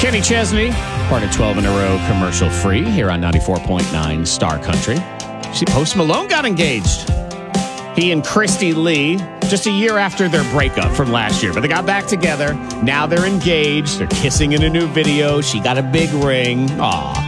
Kenny Chesney, part of 12 in a row commercial free here on 94.9 Star Country. See, Post Malone got engaged. He and Christy Lee, just a year after their breakup from last year. But they got back together. Now they're engaged. They're kissing in a new video. She got a big ring. Aw.